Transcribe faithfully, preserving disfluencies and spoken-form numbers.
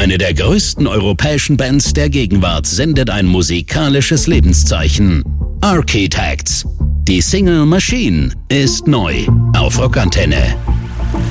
Eine der größten europäischen Bands der Gegenwart sendet ein musikalisches Lebenszeichen. Architects. Die Single Machine ist neu auf Rockantenne.